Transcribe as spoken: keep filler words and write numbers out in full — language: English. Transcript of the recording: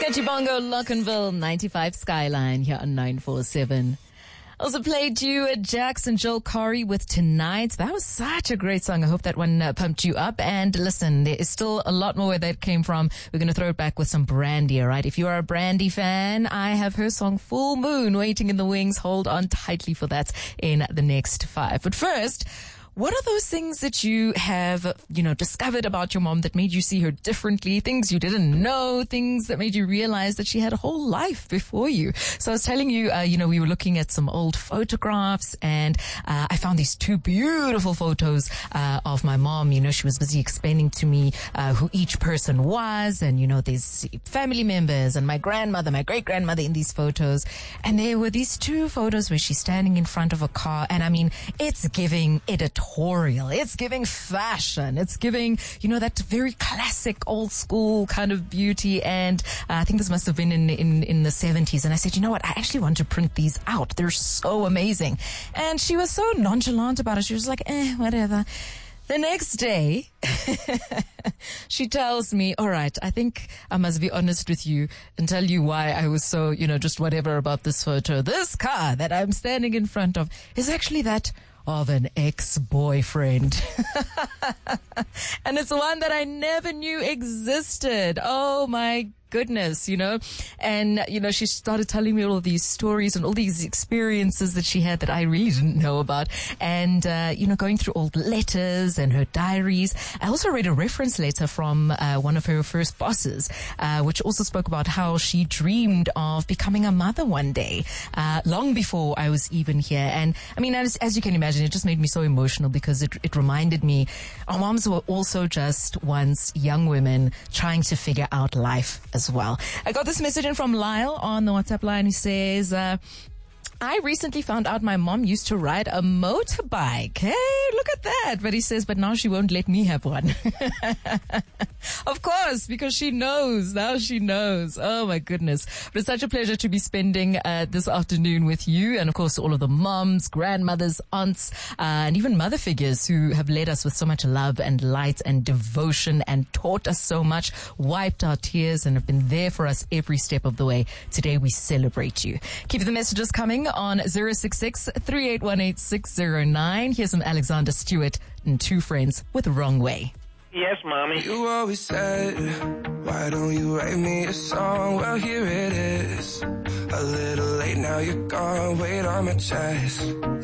Sketchy Bongo, Lockenville, ninety-five Skyline here on nine four seven. Also played you at Jackson Joel Corey with Tonight. That was such a great song. I hope that one uh, pumped you up. And listen, there is still a lot more where that came from. We're going to throw it back with some Brandy, all right? If you are a Brandy fan, I have her song Full Moon waiting in the wings. Hold on tightly for that in the next five. But first, what are those things that you have, you know, discovered about your mom that made you see her differently? Things you didn't know, things that made you realize that she had a whole life before you. So I was telling you, uh, you know, we were looking at some old photographs, and uh, I found these two beautiful photos uh, of my mom. You know, she was busy explaining to me uh, who each person was, and, you know, there's family members and my grandmother, my great-grandmother in these photos. And there were these two photos where she's standing in front of a car, and I mean, it's giving editorial. It's giving fashion. It's giving, you know, that very classic old school kind of beauty. And uh, I think this must have been in, in, in the seventies. And I said, you know what? I actually want to print these out. They're so amazing. And she was so nonchalant about it. She was like, eh, whatever. The next day, she tells me, all right, I think I must be honest with you and tell you why I was so, you know, just whatever about this photo. This car that I'm standing in front of is actually that of an ex-boyfriend. And it's one that I never knew existed. Oh my goodness, you know. And, you know, she started telling me all of these stories and all these experiences that she had that I really didn't know about. And, uh, you know, going through old letters and her diaries. I also read a reference letter from uh, one of her first bosses, uh, which also spoke about how she dreamed of becoming a mother one day, uh, long before I was even here. And, I mean, as, as you can imagine, it just made me so emotional because it, it reminded me our moms were also just once young women trying to figure out life as well. I got this message in from Lyle on the WhatsApp line. He says, uh, I recently found out my mom used to ride a motorbike. Hey, look at that. But he says, but now she won't let me have one. Of course, because she knows. Now she knows. Oh, my goodness. But it's such a pleasure to be spending uh, this afternoon with you. And, of course, all of the moms, grandmothers, aunts, uh, and even mother figures who have led us with so much love and light and devotion and taught us so much, wiped our tears, and have been there for us every step of the way. Today, we celebrate you. Keep the messages coming on zero six six, three eight one eight, six zero nine. Here's some Alexander Stewart and Two Friends with Wrong Way. Yes, Mommy. You always said, why don't you write me a song? Well, here it is. A little late, now you're gone. Weight on my chest.